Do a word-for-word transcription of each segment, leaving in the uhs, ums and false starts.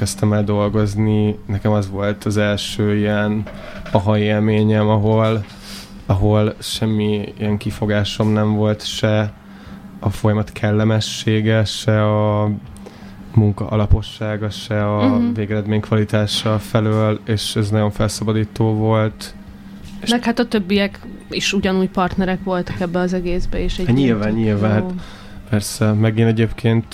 kezdtem el dolgozni, nekem az volt az első ilyen aha élményem, ahol, ahol semmi ilyen kifogásom nem volt, se a folyamat kellemessége, se a munka alapossága, se a uh-huh. végeredmény kvalitása felől, és ez nagyon felszabadító volt. Meg hát a többiek is ugyanúgy partnerek voltak ebbe az egészbe, és egy hát nyilván, nyilván, hát persze, meg én egyébként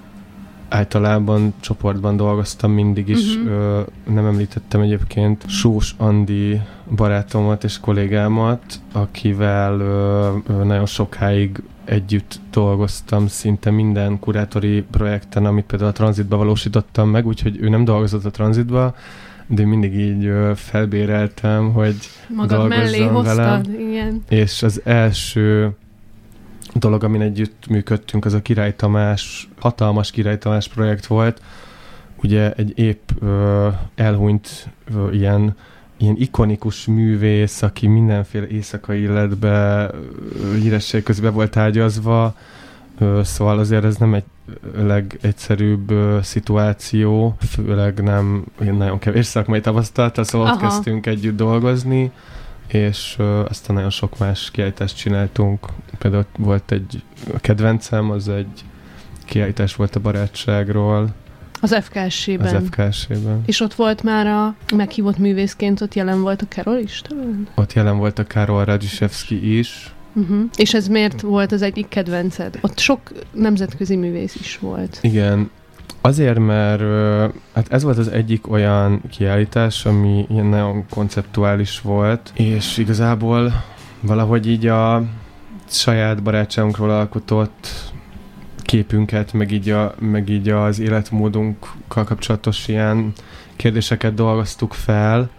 általában csoportban dolgoztam mindig is, uh-huh. ö, nem említettem egyébként Sós Andi barátomat és kollégámat, akivel ö, ö, nagyon sokáig együtt dolgoztam szinte minden kurátori projekten, amit például a Tranzitba valósítottam meg, úgyhogy ő nem dolgozott a Tranzitba, de mindig így ö, felbéreltem, hogy magad dolgozzam mellé velem. Hoztad, igen. És az első dolog, amin együtt működtünk, az a Király Tamás, hatalmas Király Tamás projekt volt. Ugye egy épp ö, elhunyt ö, ilyen, ilyen ikonikus művész, aki mindenféle éjszakai életbe híresség közben volt ágyazva, ö, szóval azért ez nem egy legegyszerűbb ö, szituáció, főleg nem nagyon kevés szakmai tapasztalattal, szóval ott kezdtünk együtt dolgozni, és uh, aztán nagyon sok más kiállítást csináltunk. Például volt egy kedvencem, az egy kiállítás volt a barátságról. Az ef ká es-ben. Az ef ká es-ben. És ott volt már a meghívott művészként, ott jelen volt a Karol is talán? Ott jelen volt a Karol Radzsisevszky is. Uh-huh. És ez miért volt az egyik kedvenced? Ott sok nemzetközi művész is volt. Igen. Azért, mert hát ez volt az egyik olyan kiállítás, ami ilyen nagyon konceptuális volt, és igazából valahogy így a saját barátságunkról alkotott képünket, meg így, a, meg így az életmódunkkal kapcsolatos ilyen kérdéseket dolgoztuk fel.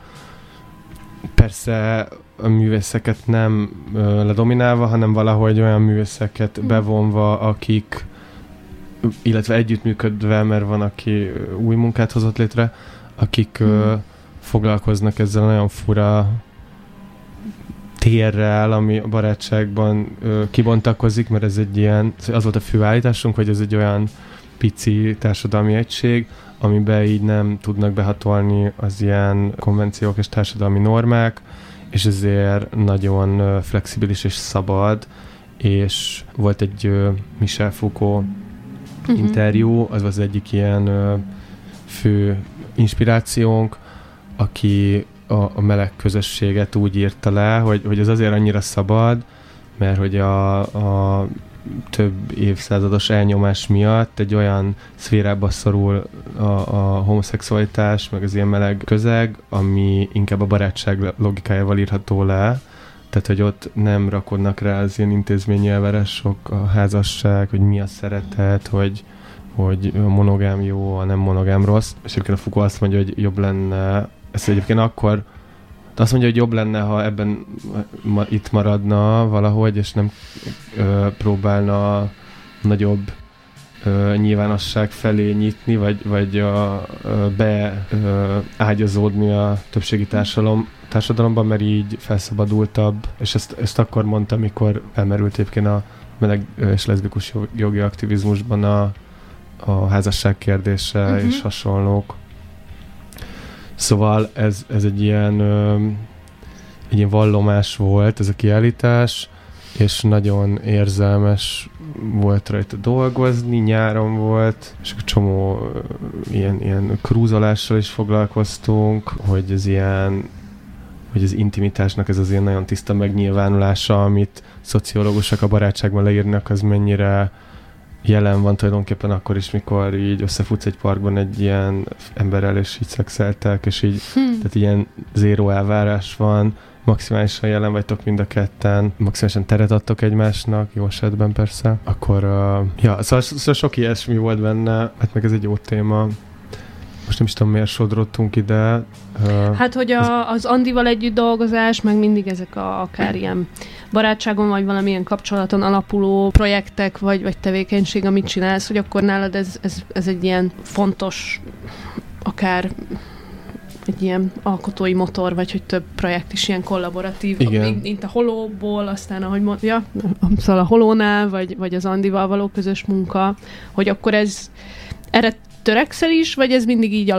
Persze a művészeket nem ö, ledominálva, hanem valahogy olyan művészeket bevonva, akik illetve együttműködve, mert van, aki új munkát hozott létre, akik hmm. ö, foglalkoznak ezzel a nagyon fura térrel, ami a barátságban ö, kibontakozik, mert ez egy ilyen, az volt a fő állításunk, hogy ez egy olyan pici társadalmi egység, amiben így nem tudnak behatolni az ilyen konvenciók és társadalmi normák, és ezért nagyon ö, flexibilis és szabad, és volt egy ö, Michel Foucault Uh-huh. interjú, az az egyik ilyen ö, fő inspirációnk, aki a, a meleg közösséget úgy írta le, hogy, hogy ez azért annyira szabad, mert hogy a, a több évszázados elnyomás miatt egy olyan szférába szorul a, a homoszexualitás, meg az ilyen meleg közeg, ami inkább a barátság logikájával írható le. Tehát, hogy ott nem rakodnak rá az ilyen intézményi elvárások, a házasság, hogy mi a szeretet, hogy, hogy a monogám jó, a nem monogám rossz. És egyébként a Foucault azt mondja, hogy jobb lenne, ezt egyébként akkor, de azt mondja, hogy jobb lenne, ha ebben ma, itt maradna valahogy, és nem ö, próbálna nagyobb ö, nyilvánosság felé nyitni, vagy, vagy a, ö, be ö, ágyazódni a többségi társadalom, társadalomban, mert így felszabadultabb, és ezt, ezt akkor mondta, amikor felmerült egyébként a meleg és leszbikus jogi aktivizmusban a, a házasság kérdése uh-huh. és hasonlók. Szóval ez, ez egy ilyen ö, egy ilyen vallomás volt ez a kiállítás, és nagyon érzelmes volt rajta dolgozni, nyáron volt, és egy csomó ö, ilyen, ilyen krúzolással is foglalkoztunk, hogy ez ilyen hogy az intimitásnak ez az ilyen nagyon tiszta megnyilvánulása, amit szociológusok a barátságban leírnak, az mennyire jelen van tulajdonképpen akkor is, mikor így összefutsz egy parkban egy ilyen emberrel, és így szexeltek, és így, hmm. tehát ilyen zéró elvárás van, maximálisan jelen vagytok mind a ketten, maximálisan teret adtok egymásnak, jó esetben persze, akkor uh, ja, szóval, szóval sok ilyesmi volt benne, hát meg ez egy jó téma. Most nem is tudom, miért sodrottunk ide. Uh, hát, hogy a, az Andival együtt dolgozás, meg mindig ezek a, akár ilyen barátságon, vagy valamilyen kapcsolaton alapuló projektek, vagy, vagy tevékenység, amit csinálsz, hogy akkor nálad ez, ez, ez egy ilyen fontos, akár egy ilyen alkotói motor, vagy hogy több projekt is ilyen kollaboratív, igen. mint a Holóból, aztán ahogy mondja, szóval a Holónál, vagy, vagy az Andival való közös munka, hogy akkor ez erre törekszel is, vagy ez mindig így